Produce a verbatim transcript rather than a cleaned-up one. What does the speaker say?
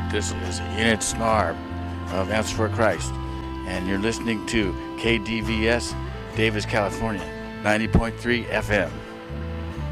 This is Enid Snarb of Answer for Christ, and you're listening to K D V S, Davis, California, ninety point three F M.